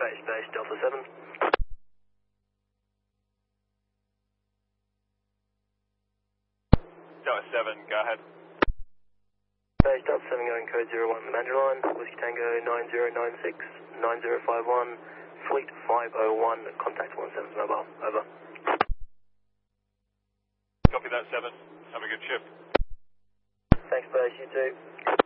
Base Delta 7. Delta 7, go ahead. Base Delta 7 going code 01 the Mandra line, Whiskey Tango 9096 9051, Fleet 501, contact 17 mobile, over. Copy that 7, have a good shift. Thanks Base, you too.